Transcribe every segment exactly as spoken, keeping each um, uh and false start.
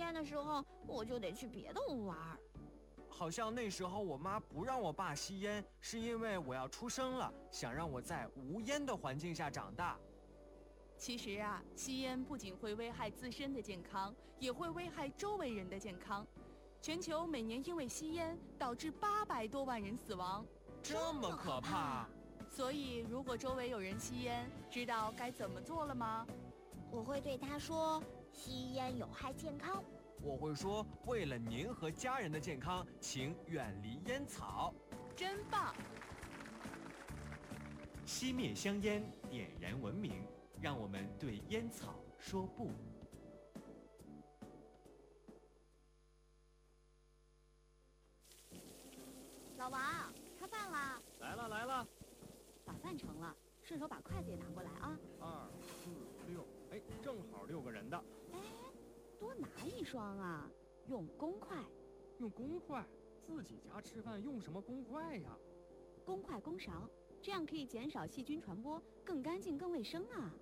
烟的时候，我就得去别的屋玩。 好像那时候我妈不让我爸吸烟，是因为我要出生了，想让我在无烟的环境下长大。 其实啊，吸烟不仅会危害自身的健康，也会危害周围人的健康。全球每年因为吸烟导致八百多万人死亡， 这么可怕！ 所以，如果周围有人吸烟，知道该怎么做了吗？ 我会对他说：吸烟有害健康。 我会说，为了您和家人的健康，请远离烟草。 真棒！ 熄灭香烟，点燃文明，让我们对烟草说不。 老王，吃饭啦！ 来了来了， 把饭盛了，顺手把筷子也拿过来啊。 二四六，哎，正好六个人的。 哎，多拿一双啊，用公筷。 用公筷？自己家吃饭用什么公筷呀？ 公筷公勺，这样可以减少细菌传播，更干净更卫生啊。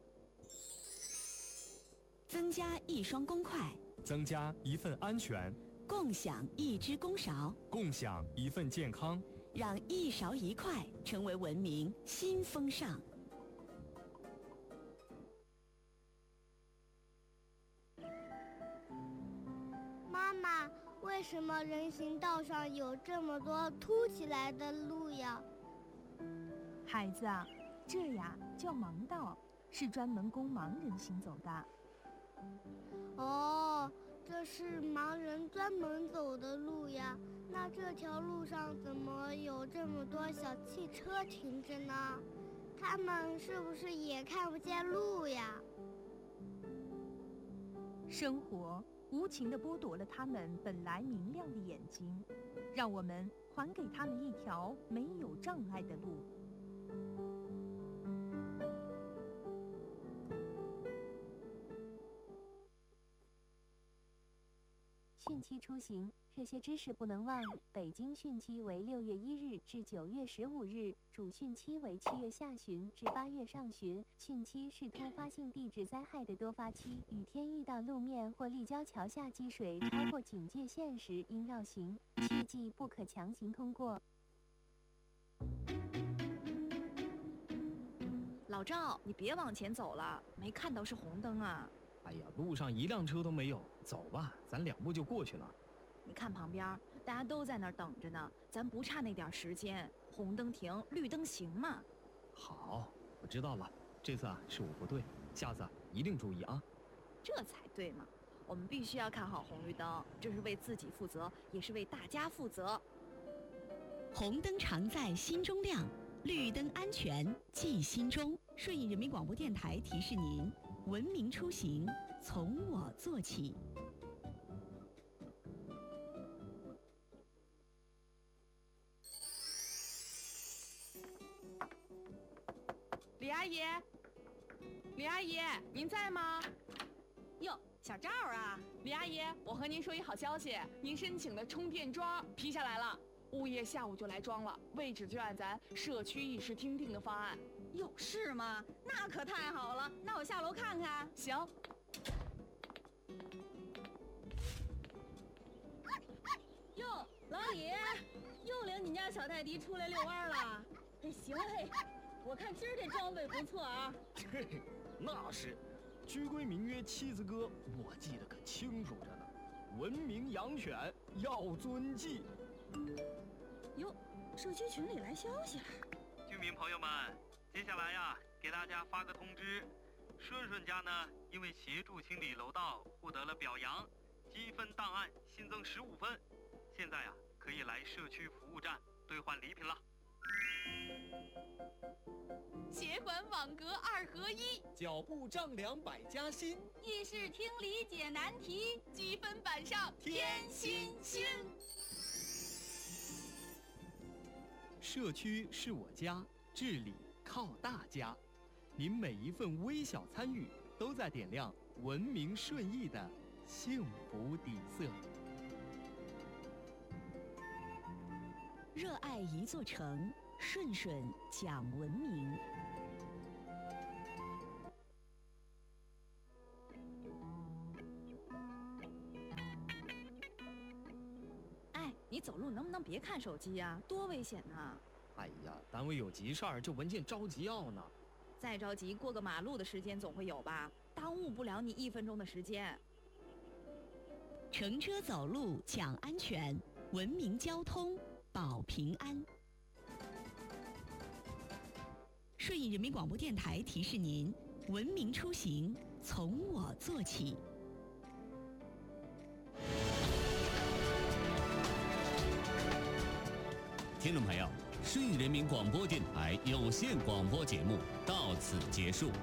增加一双公筷， 增加一份安全， 共享一只公勺， 共享一份健康， 让一勺一筷成为文明新风尚。 妈妈，为什么人行道上有这么多凸起来的路呀？ 孩子啊，这呀叫盲道，是专门供盲人行走的。 哦，这是盲人专门走的路呀。那这条路上怎么有这么多小汽车停着呢？他们是不是也看不见路呀？ 生活无情地剥夺了他们本来明亮的眼睛，让我们还给他们一条没有障碍的路。 汛期出行，这些知识不能忘。北京汛期为六月一日至九月十五日，主汛期为七月下旬至八月上旬。汛期是突发性地质灾害的多发期，雨天遇到路面或立交桥下积水超过警戒线时，应绕行，切记不可强行通过。 老赵，你别往前走了，没看到是红灯啊。 哎呀，路上一辆车都没有，走吧，咱两步就过去了。 你看旁边，大家都在那儿等着呢，咱不差那点时间，红灯停，绿灯行嘛。 好，我知道了，这次啊是我不对，下次啊一定注意啊。 这才对嘛，我们必须要看好红绿灯，这是为自己负责，也是为大家负责。 红灯常在心中亮，绿灯安全记心中。顺义人民广播电台提示您：文明出行，从我做起。 李阿姨，李阿姨，您在吗？ 哟，小赵啊， 李阿姨，我和您说一好消息，您申请的充电桩批下来了，物业下午就来装了，位置就按咱社区议事厅定的方案。 有事吗？那可太好了，那我下楼看看。 行。 哟，老李，又领你家小泰迪出来遛弯了。哎，行嘞，我看今儿这装备不错啊。 嘿，那是，居规名约七字歌，我记得可清楚着呢。文明养犬要遵纪。 哟，社区群里来消息了。 居民朋友们，接下来呀，给大家发个通知，顺顺家呢，因为协助清理楼道获得了表扬，积分档案新增十五分，现在呀，可以来社区服务站兑换礼品了。 协管网格二合一， 脚步丈量百家新， 议事厅理解难题， 积分板上添新星。 社区是我家，治理靠大家。您每一份微小参与，都在点亮文明顺义的幸福底色。 热爱一座城，顺顺讲文明。 走路能不能别看手机呀？多危险呐！ 哎呀，单位有急事儿，这文件着急要呢。 再着急，过个马路的时间总会有吧？耽误不了你一分钟的时间。 乘车走路讲安全，文明交通保平安。顺义人民广播电台提示您：文明出行从我做起。 听众朋友，顺义人民广播电台有线广播节目到此结束。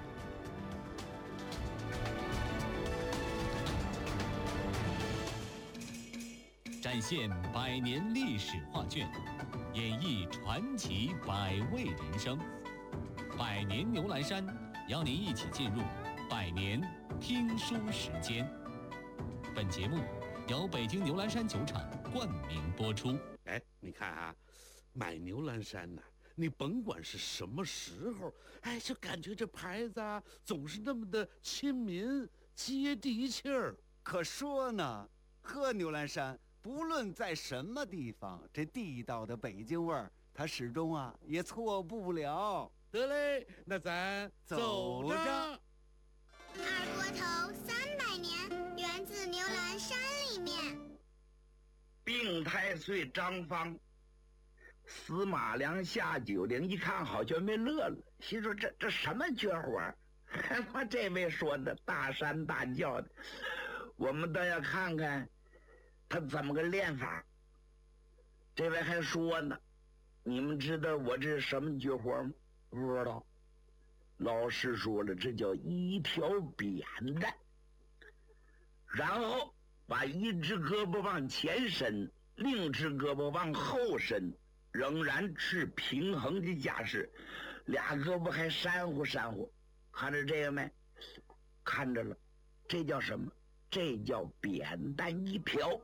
展现百年历史画卷，演绎传奇百味人生。百年牛栏山邀您一起进入百年听书时间。本节目由北京牛栏山酒厂冠名播出。 哎，你看啊，买牛栏山呐、啊，你甭管是什么时候，哎，就感觉这牌子啊，总是那么的亲民、接地气儿。 可说呢，喝牛栏山，不论在什么地方，这地道的北京味儿，它始终啊也错不了。 得嘞，那咱走着。 二锅头三百年，源自牛栏山里面。 病太岁张方，司马良下九龄，一看好像没乐了，心说这这什么绝活儿？还把这位说的大山大叫的，我们倒要看看他怎么个练法。这位还说呢，你们知道我这是什么绝活吗？不知道。老师说了，这叫一条扁担，然后把一只胳膊往前伸，另一只胳膊往后伸，仍然是平衡的架势，俩胳膊还扇呼扇呼。看着这个没？看着了，这叫什么？这叫扁担一瓢。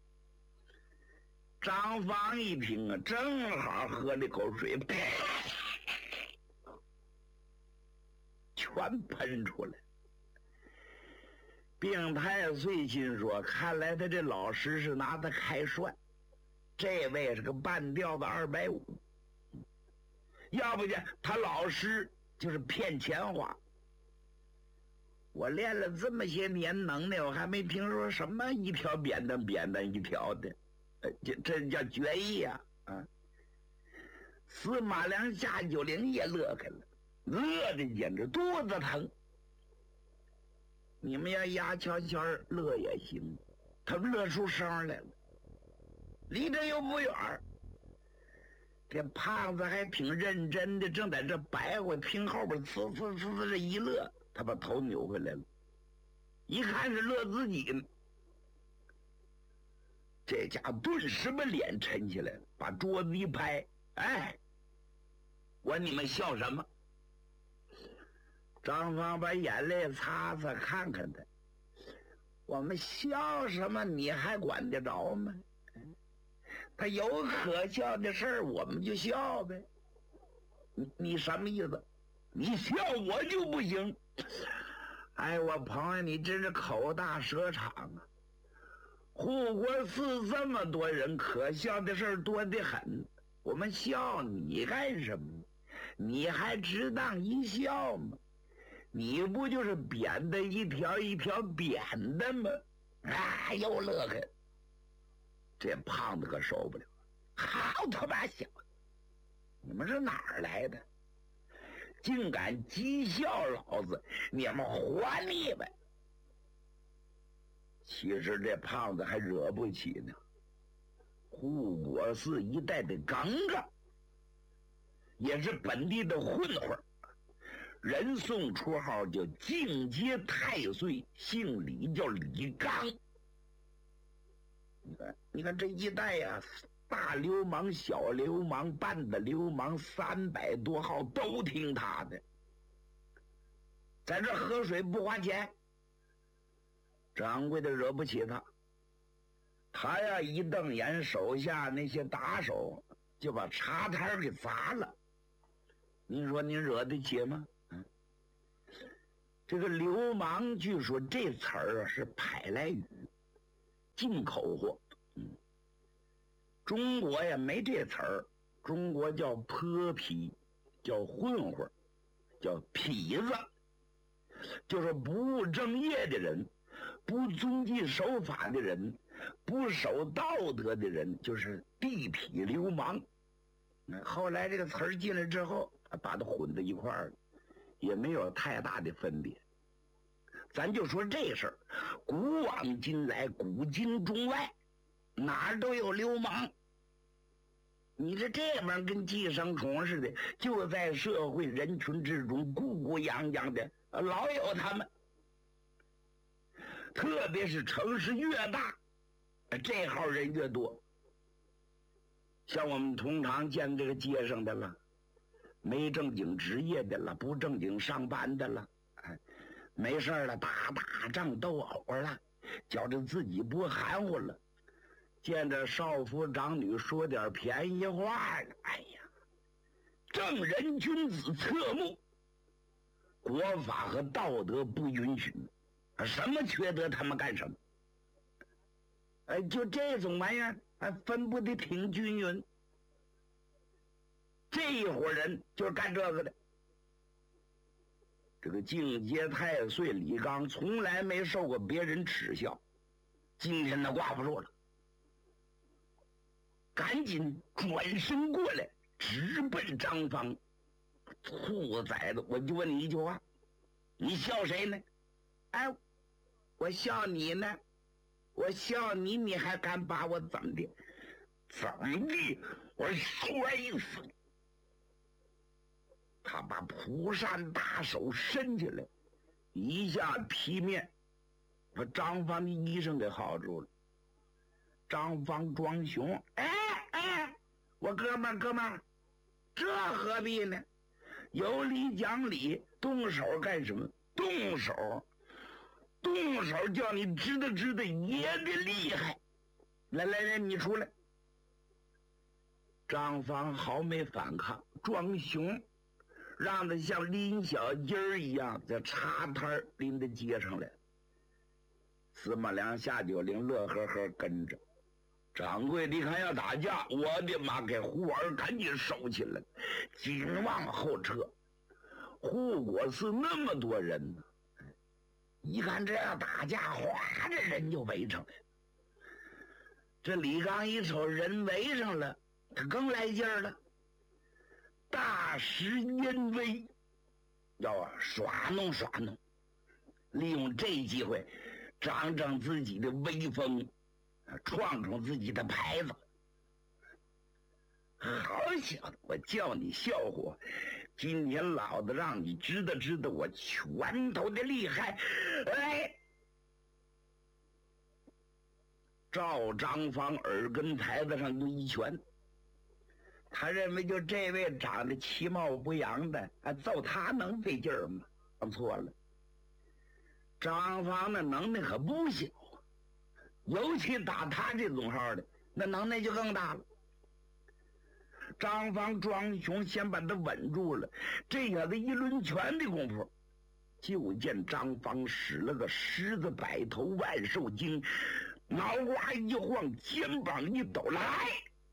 张方一听啊，正好喝了口水，啪，全喷出来。病太岁心说，看来他这老师是拿他开涮，这位是个半吊子二百五，要不然他老师就是骗钱花。我练了这么些年能耐，我还没听说什么一条扁担扁担一条的，呃，这这叫绝艺啊！啊，司马良下九龄也乐开了，乐的简直肚子疼。你们要压悄悄乐也行，他们乐出声来了，离这又不远。这胖子还挺认真的，正在这白活，听后边呲呲呲呲这一乐，他把头扭回来了，一看是乐自己呢。这家伙顿时把脸沉起来了，把桌子一拍：“哎，我你们笑什么？”张方把眼泪擦擦，看看他，我们笑什么？你还管得着吗？他有可笑的事儿，我们就笑呗。你你什么意思？你笑我就不行？哎，我朋友，你真是口大舌长啊！护国寺这么多人，可笑的事儿多得很，我们笑你干什么？你还值当一笑吗？你不就是扁的一条一条扁的吗？啊，又乐开。这胖子可受不了，好他妈小子，你们是哪儿来的？竟敢讥笑老子，你们活腻歪！其实这胖子还惹不起呢，护国寺一带的杠杠，也是本地的混混，人送绰号叫境界太岁，姓李叫李刚。你看，你看这一带呀、啊，大流氓、小流氓、半的流氓，三百多号都听他的。在这喝水不花钱，掌柜的惹不起他。他呀一瞪眼，手下那些打手就把茶摊给砸了。您说您惹得起吗？嗯，这个流氓，据说这词儿啊是舶来语。进口货，嗯， 中国呀没这词儿，中国叫泼皮，叫混混，叫痞子，就是不务正业的人，不遵纪守法的人，不守道德的人，就是地痞流氓。后来这个词儿进来之后，把它混在一块儿，也没有太大的分别。咱就说这事儿，古往今来，古今中外，哪儿都有流氓。你这这玩意儿跟寄生虫似的，就在社会人群之中咕咕泱泱的，老有他们。特别是城市越大，这号人越多。像我们通常见这个街上的了，没正经职业的了，不正经上班的了，哎，没事了打打仗斗殴了，觉着自己不含糊了。见着少妇长女说点便宜话了，哎呀，正人君子侧目，国法和道德不允许，什么缺德他们干什么。哎，就这种玩意儿还分布的挺均匀。这一伙人就是干这个的。这个靖节太岁李刚从来没受过别人耻笑，今天他挂不住了，赶紧转身过来，直奔张方。兔崽子，我就问你一句话，你笑谁呢？哎，我笑你呢，我笑你，你还敢把我怎么的？怎么的？我摔死你！他把蒲扇大手伸起来，一下劈面，把张方的衣裳给薅住了。张方装熊，哎哎，我哥们儿哥们儿，这何必呢？有理讲理，动手干什么？动手，动手叫你知道知道爷的厉害。来来来，你出来。张方毫没反抗，装熊，让他像拎小鸡儿一样在茶摊拎到街上来。司马良、夏九龄乐呵呵跟着。掌柜的一看要打架，我的妈，给胡儿赶紧收起来，紧往后撤。护国寺那么多人呢，一看这要打架，哗，这人就围上来了。这李刚一瞅人围上了，他更来劲儿了，大施恩威，要啊耍弄耍弄，利用这机会长长自己的威风，创创自己的牌子。好小子，我叫你笑话，今天老子让你知道知道我拳头的厉害。哎，照张方耳根台子上一拳，他认为就这位长得其貌不扬的，啊，揍他能费劲儿吗？放错了。张方的能耐可不小，尤其打他这种号的，那能耐就更大了。张方装熊先把他稳住了，这小子一抡拳的功夫，就见张方使了个狮子摆头万寿经，脑瓜一晃，肩膀一抖，来，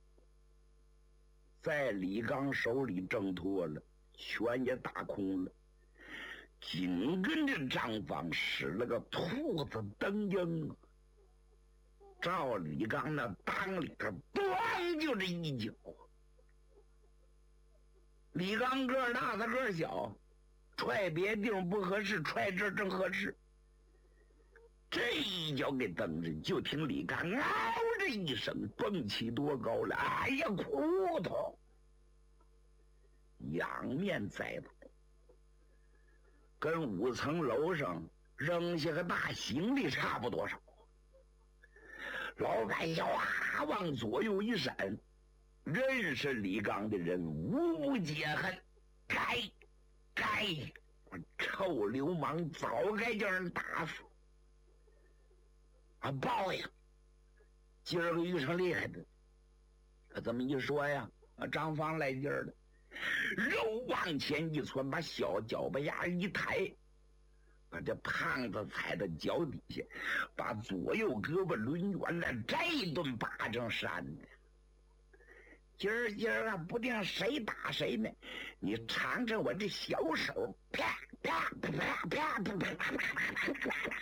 在李刚手里挣脱了，拳也打空了。紧跟着张方使了个兔子蹬鹰，照李刚那裆里头，咣就这一脚。李刚个儿大，他个儿小，踹别地方不合适，踹这儿正合适。这一脚给蹬着，就听李刚嗷这一声，蹦起多高了！哎呀，骨头！仰面栽倒，跟五层楼上扔下个大行李差不多少。老板腰啊往左右一闪，认识李刚的人无不解恨，该该臭流氓，早该叫人打死啊！报应，今儿个遇上厉害的，这么一说呀，张方来劲儿了，肉往前一窜，把小脚巴丫一抬，把这胖子踩到脚底下，把左右胳膊抡圆了，这一顿巴掌扇的， 今儿今儿啊，不定谁打谁呢。你尝尝我这小手，啪啪啪啪啪啪，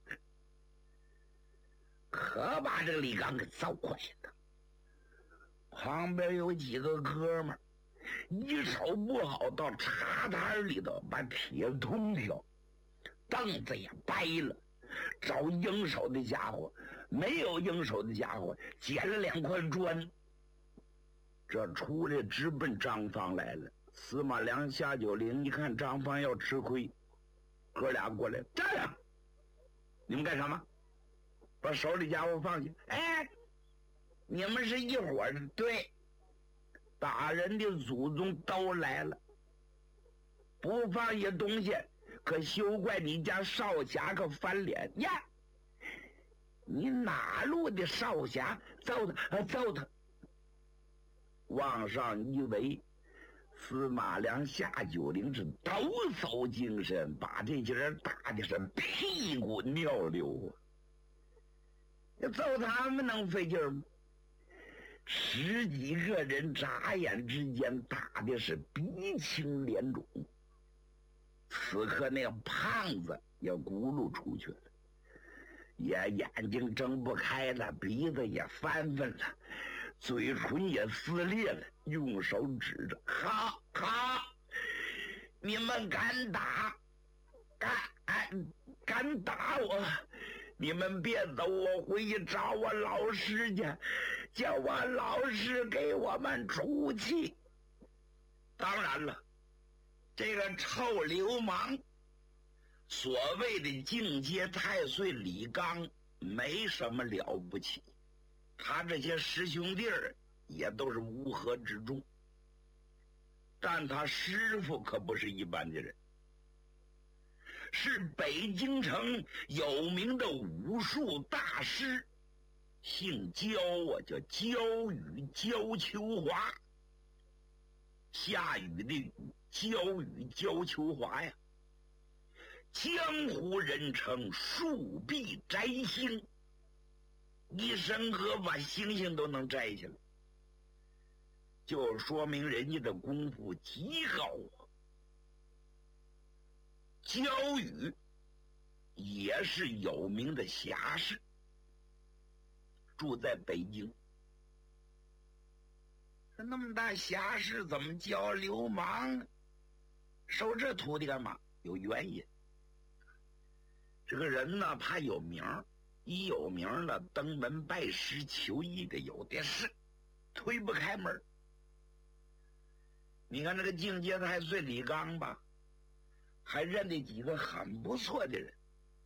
可把这个李刚给造坏了。旁边有几个哥们儿，一手不好，到茶摊里头把铁通挑，凳子也掰了，找应手的家伙，没有应手的家伙，捡了两块砖。这出来直奔张方来了。司马良、夏九龄一看张方要吃亏，哥俩过来站着，你们干什么？把手里家伙放下。哎，你们是一伙的，对，打人的祖宗都来了，不放下东西，可休怪你家少侠可翻脸呀！你哪路的少侠？揍他！啊，揍他！往上一围，司马良、夏九龄是抖擞精神，把这些人打的是屁滚尿流啊！要揍他们能费劲吗？十几个人眨眼之间打的是鼻青脸肿。此刻那个胖子也咕噜出去了，也眼睛睁不开了，鼻子也翻翻了，嘴唇也撕裂了，用手指着，好好，你们敢打，敢敢打我，你们别走，我回去找我老师去，叫我老师给我们出气。当然了，这个臭流氓，所谓的境界太岁李刚，没什么了不起，他这些师兄弟儿也都是乌合之众，但他师傅可不是一般的人，是北京城有名的武术大师，姓焦啊，叫焦羽，焦秋华，下雨的雨，焦羽，焦秋华呀，江湖人称树壁摘星，一伸胳把星星都能摘下来，就说明人家的功夫极高啊。焦羽也是有名的侠士，住在北京。那么大侠士怎么教流氓呢？收这徒弟干嘛？有原因。这个人呢，怕有名，一有名了，登门拜师求艺的有的是，推不开门。你看这个境界太岁李刚吧，还认得几个很不错的人，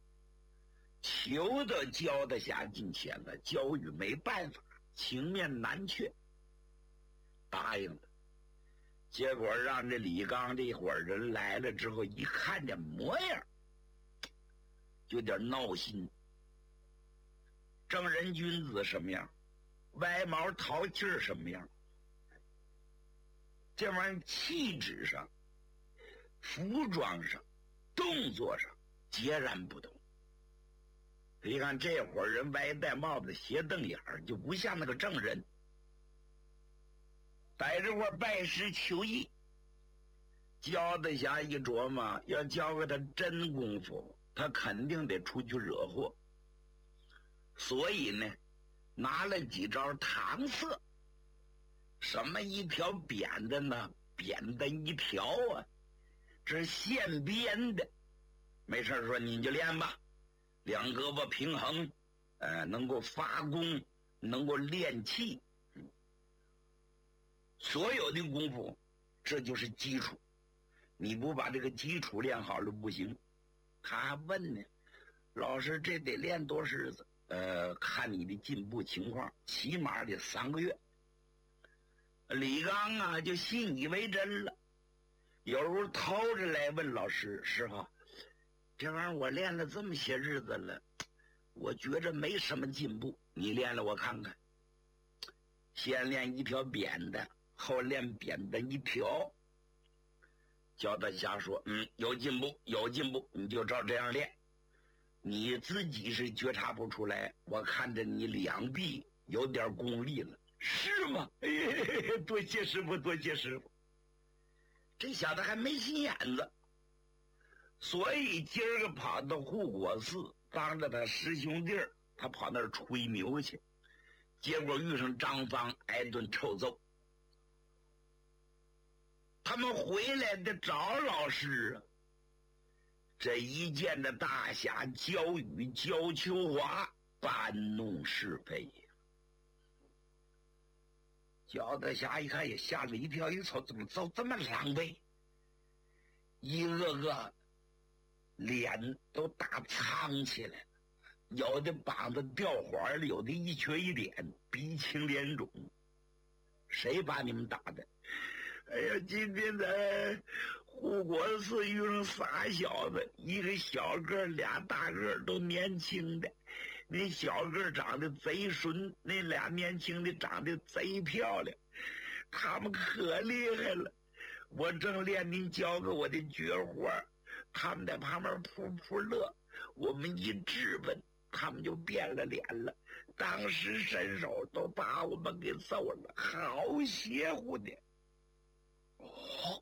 求都教得下近前了，焦羽没办法，情面难却，答应了。结果让这李刚这伙人来了之后，一看这模样，有点闹心。正人君子什么样，歪毛淘气儿什么样，这玩意儿气质上、服装上、动作上截然不同。你看这伙人歪戴帽子、斜瞪眼儿，就不像那个正人。在这块拜师求艺，教得下一琢磨，要教给他真功夫，他肯定得出去惹祸。所以呢，拿了几招搪塞。什么一条扁的呢？扁的一条啊，这是现编的。没事说你就练吧，两胳膊平衡，呃，能够发功，能够练气。所有的功夫，这就是基础。你不把这个基础练好了不行。他还问呢，老师这得练多少日子？呃，看你的进步情况，起码得三个月。李刚啊，就信以为真了，有时候掏着来问老师：“师傅，这玩意儿我练了这么些日子了，我觉着没什么进步，你练了我看看。”先练一条扁的，后练扁的一条。教他瞎说，嗯，有进步，有进步，你就照这样练。你自己是觉察不出来，我看着你两臂有点功力了， 是吗？哎，多谢师傅，多谢师傅。这小子还没心眼子，所以今儿个跑到护国寺，当着他师兄弟儿，他跑那儿吹牛去，结果遇上张芳，挨顿臭揍。他们回来的找老师啊，这一见着大侠焦宇、焦秋华搬弄是非。焦大侠一看也吓了一跳，一瞅怎么揍这么狼狈，一个个脸都打苍起来了，有的膀子掉环了，有的一瘸一脸，鼻青脸肿。谁把你们打的？哎呀，今天在护国寺遇上仨小子，一个小个，俩大个，都年轻的。那小个长得贼顺，那俩年轻的长得贼漂亮，他们可厉害了。我正练您教给我的绝活，他们在旁边噗噗乐。我们一质问，他们就变了脸了，当时伸手都把我们给揍了，好邪乎的。哦，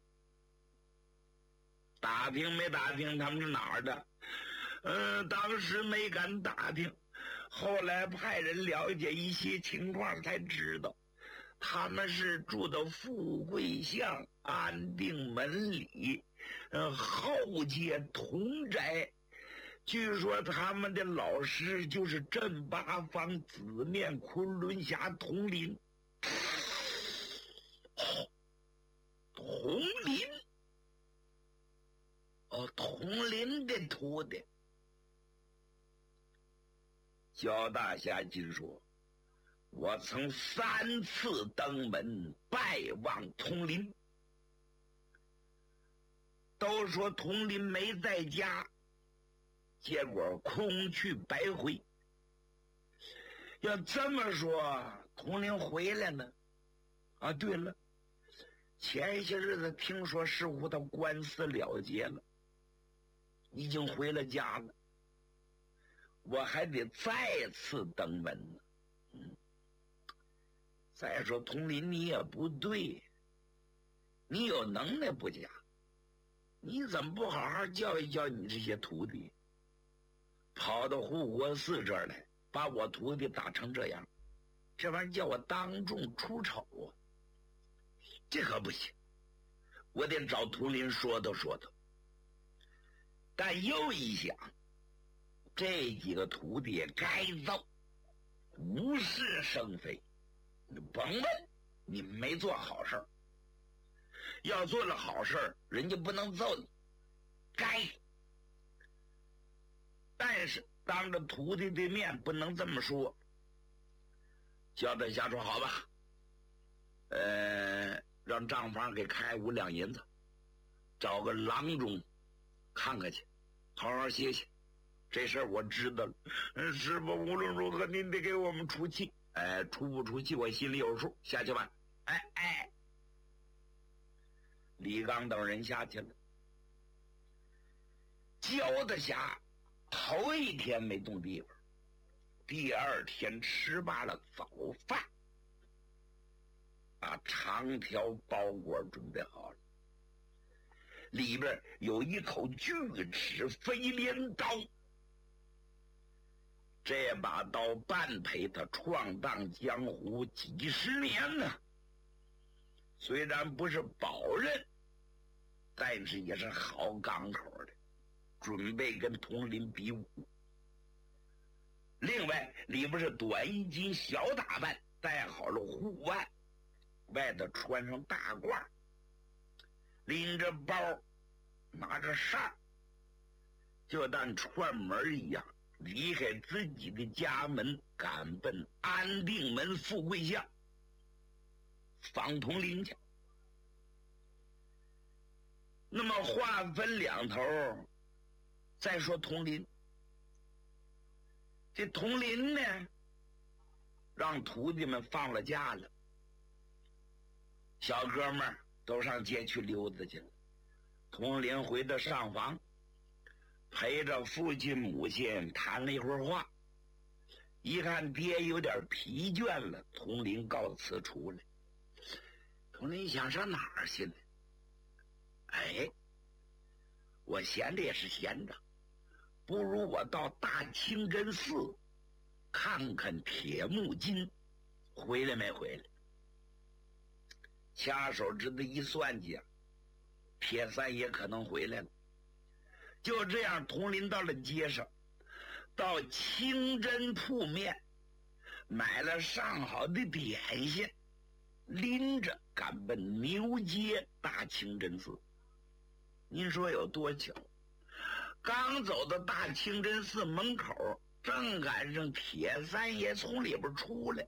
打听没打听他们是哪儿的？嗯、呃，当时没敢打听，后来派人了解一些情况才知道，他们是住的富贵巷安定门里，呃，后街同宅。据说他们的老师就是镇八方紫面昆仑侠佟林。哦，佟林，哦，佟林的徒弟。焦大侠今说，我曾三次登门拜望佟林，都说佟林没在家，结果空去白回。要这么说，佟林回来了。啊，对了，前些日子听说似乎他官司了结了，已经回了家了。我还得再次登门呢。嗯，再说佟林，你也不对，你有能耐不假，你怎么不好好教育教你这些徒弟？跑到护国寺这儿来，把我徒弟打成这样，这玩意儿叫我当众出丑啊！这可不行，我得找佟林说道说道。但又一想，这几个徒弟也该揍，无事生非。你甭问，你没做好事儿。要做了好事儿，人家不能揍你，该。但是当着徒弟的面不能这么说。焦大侠说：“好吧，呃，让账房给开五两银子，找个郎中看看去，好好歇歇。这事儿我知道了。嗯，师傅，无论如何您得给我们出气。哎，出不出气我心里有数。下去吧。”哎哎，李刚等人下去了。焦大侠头一天没动地方，第二天吃罢了早饭，把长条包裹准备好了，里边有一口巨齿飞镰刀。这把刀伴陪他闯荡江湖几十年呢，虽然不是宝刃，但是也是好钢口的，准备跟佟林比武。另外里边是短衣襟小打扮，戴好了护腕，外头穿上大褂，拎着包，拿着扇，就当串门一样，离开自己的家门，赶奔安定门富贵巷访佟林去。那么话分两头，再说佟林。这佟林呢，让徒弟们放了假了，小哥们儿都上街去溜达去了。佟林回到上房，陪着父亲母亲谈了一会儿话， 一看爹有点疲倦了，统领告辞出来。统领想上哪儿去呢？哎，我闲着也是闲着，不如我到大清真寺看看铁木金回来没回来。掐手指头一算计啊，铁三爷可能回来了。就这样，统领到了街上，到清真铺面买了上好的点心，拎着赶奔牛街大清真寺。您说有多巧？刚走到大清真寺门口，正赶上铁三爷从里边出来。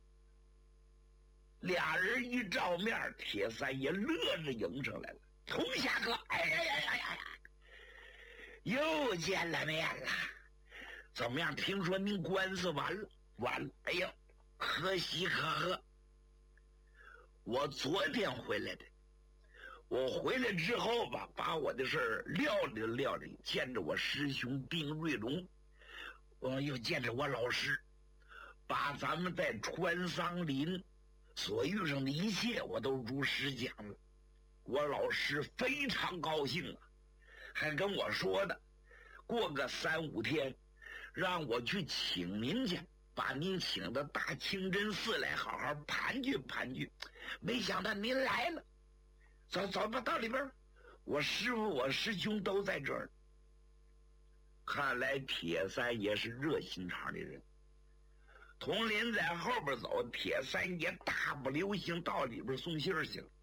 俩人一照面，铁三爷乐着迎上来了：“童侠哥，哎呀呀呀呀呀，又见了面了。怎么样？听说您官司完了？完了！哎呦，可喜可贺！我昨天回来的。我回来之后吧，把我的事儿料理料理，见着我师兄丁瑞龙，我又见着我老师，把咱们在川桑林所遇上的一切我都如实讲了。我老师非常高兴啊，还跟我说的，过个三五天让我去请您去，把您请到大清真寺来好好盘踞盘踞。没想到您来了，走走吧，到里边，我师傅我师兄都在这儿。看来铁三爷是热心肠的人。统领在后边走，铁三爷大步流星到里边送信去了。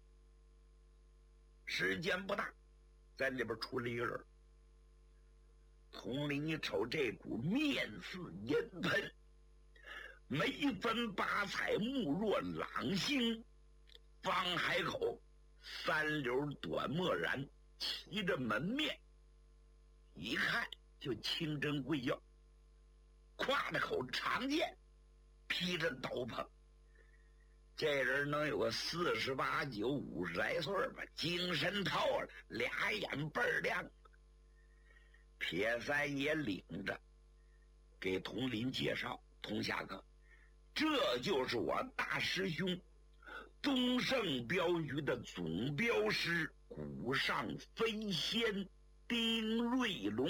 时间不大，在里边出了一个人。统领一瞅，这股面似银盆，眉分八彩，目若朗星，方海口，三绺短墨髯，骑着门面，一看就清真贵要，挎着口长剑，披着斗篷。这人能有个四十八九五十来岁吧，精神透了，俩眼倍儿亮。铁三爷领着给统领介绍：“童侠哥，这就是我大师兄东胜镖局的总镖师古上飞仙丁瑞龙。”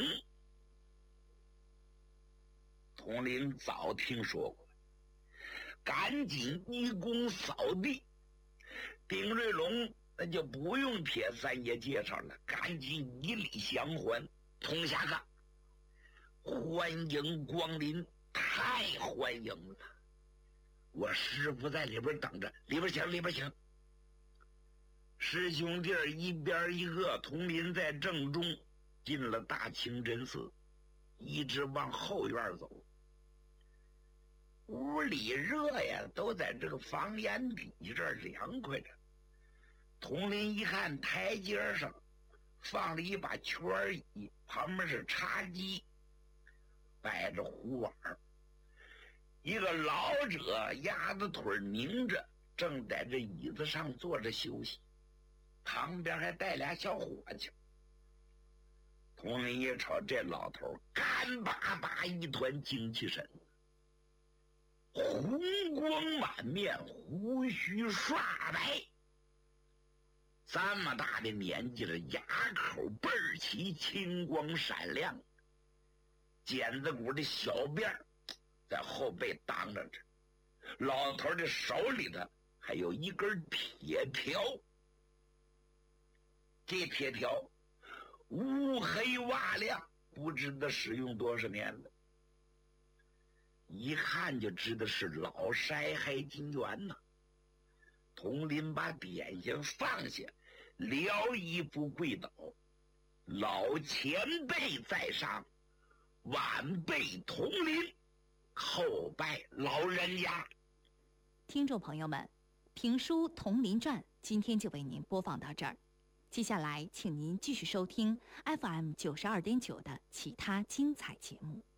统领早听说过，赶紧一躬扫地。丁瑞龙那就不用铁三爷介绍了，赶紧以礼相还：“童侠哥，欢迎光临，太欢迎了！我师傅在里边等着，里边请，里边请。”师兄弟儿一边一个，统领在正中，进了大清真寺，一直往后院走。屋里热呀，都在这个房檐底这儿凉快着。统领一看台阶上放了一把圈椅，旁边是茶几，摆着壶碗。一个老者鸭子腿拧着，正在这椅子上坐着休息，旁边还带俩小伙计。统领一瞅，这老头干巴巴一团精气神，红光满面，胡须刷白，这么大的年纪了，牙口倍儿齐，青光闪亮，剪子骨的小辫在后背当着着。老头的手里头还有一根铁条，这铁条乌黑瓦亮，不知道使用多少年了，一看就知道是老筛黑金元呐。统领把点心放下，撩衣服跪倒：“老前辈在上，晚辈统领叩拜老人家。” 听众朋友们，评书《铜陵传》今天就为您播放到这儿，接下来请您继续收听 F M 九十二点九的其他精彩节目。